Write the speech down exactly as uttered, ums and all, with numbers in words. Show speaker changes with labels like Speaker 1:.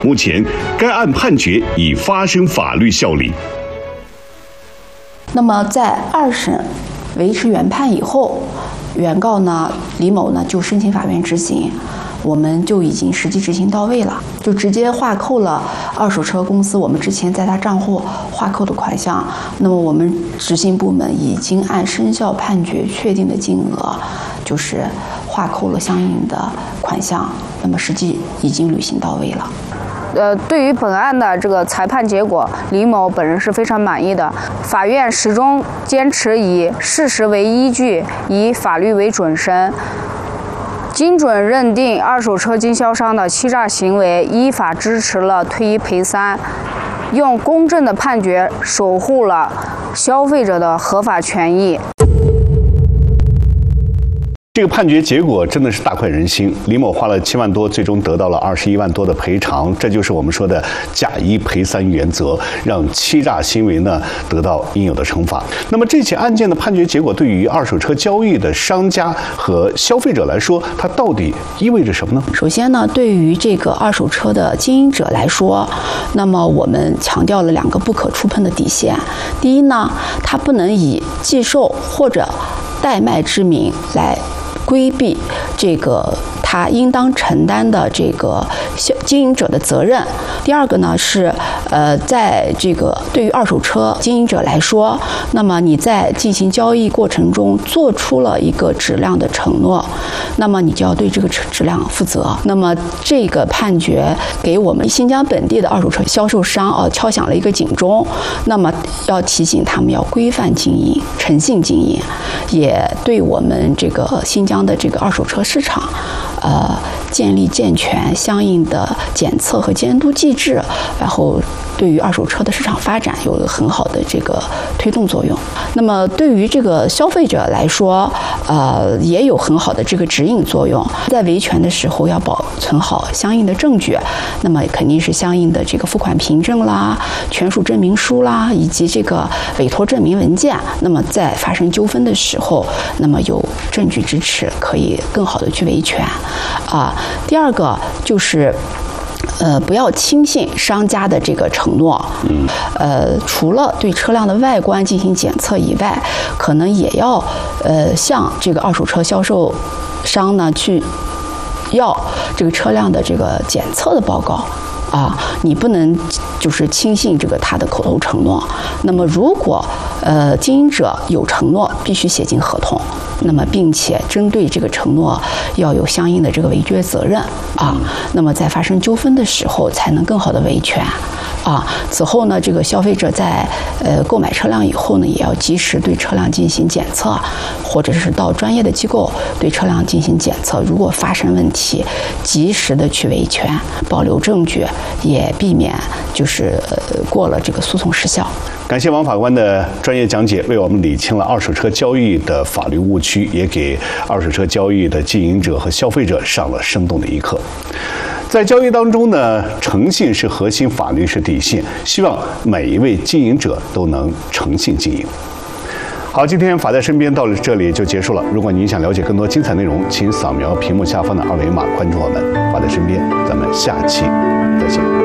Speaker 1: 目前，该案判决已发生法律效力。
Speaker 2: 那么，在二审维持原判以后，原告呢李某呢就申请法院执行，我们就已经实际执行到位了，就直接划扣了二手车公司我们之前在他账户划扣的款项。那么我们执行部门已经按生效判决确定的金额，就是划扣了相应的款项，那么实际已经履行到位了。
Speaker 3: 呃，对于本案的这个裁判结果，李某本人是非常满意的。法院始终坚持以事实为依据，以法律为准绳，精准认定二手车经销商的欺诈行为，依法支持了退一赔三，用公正的判决守护了消费者的合法权益。
Speaker 4: 这个判决结果真的是大快人心，李某花了七万多，最终得到了二十一万多的赔偿，这就是我们说的假一赔三原则，让欺诈行为呢得到应有的惩罚。那么这起案件的判决结果对于二手车交易的商家和消费者来说，它到底意味着什么呢？
Speaker 2: 首先呢，对于这个二手车的经营者来说，那么我们强调了两个不可触碰的底线。第一呢，它不能以寄售或者代卖之名来规避这个他应当承担的这个经营者的责任。第二个呢是，呃，在这个对于二手车经营者来说，那么你在进行交易过程中做出了一个质量的承诺，那么你就要对这个质量负责。那么这个判决给我们新疆本地的二手车销售商啊敲响了一个警钟，那么要提醒他们要规范经营、诚信经营，也对我们这个新疆的这个二手车市场，呃，建立健全相应的检测和监督机制，然后对于二手车的市场发展有了很好的这个推动作用。那么对于这个消费者来说，呃，也有很好的这个指引作用。在维权的时候要保存好相应的证据，那么肯定是相应的这个付款凭证啦、权属证明书啦，以及这个委托证明文件。那么在发生纠纷的时候，那么有证据支持，可以更好的去维权。啊，第二个就是。呃，不要轻信商家的这个承诺。嗯。呃，除了对车辆的外观进行检测以外，可能也要呃向这个二手车销售商呢去要这个车辆的这个检测的报告。啊，你不能就是轻信这个他的口头承诺。那么，如果呃经营者有承诺，必须写进合同。那么，并且针对这个承诺要有相应的这个违约责任啊。那么，在发生纠纷的时候，才能更好的维权啊。此后呢，这个消费者在呃购买车辆以后呢，也要及时对车辆进行检测，或者是到专业的机构对车辆进行检测。如果发生问题，及时的去维权，保留证据。也避免就是过了这个诉讼时效。
Speaker 4: 感谢王法官的专业讲解，为我们理清了二手车交易的法律误区，也给二手车交易的经营者和消费者上了生动的一课。在交易当中呢，诚信是核心，法律是底线，希望每一位经营者都能诚信经营。好，今天法在身边到了这里就结束了。如果您想了解更多精彩内容，请扫描屏幕下方的二维码关注我们。法在身边，咱们下期再见。